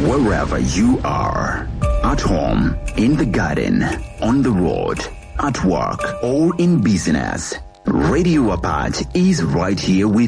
wherever you are. At home, in the garden, on the road, at work, or in business. Radio Apart is right here with